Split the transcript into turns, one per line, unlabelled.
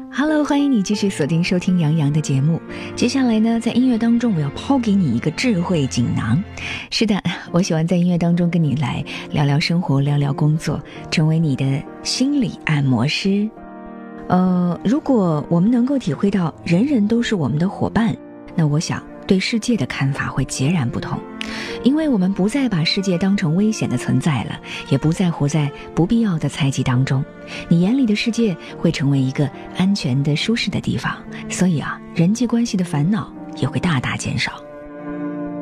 Hello， 欢迎你继续锁定收听杨洋的节目。接下来呢，在音乐当中我要抛给你一个智慧锦囊。是的，我喜欢在音乐当中跟你来聊聊生活，聊聊工作，成为你的心理按摩师。如果我们能够体会到人人都是我们的伙伴，那我想对世界的看法会截然不同。因为我们不再把世界当成危险的存在了，也不再活在不必要的猜忌当中，你眼里的世界会成为一个安全的舒适的地方，所以人际关系的烦恼也会大大减少。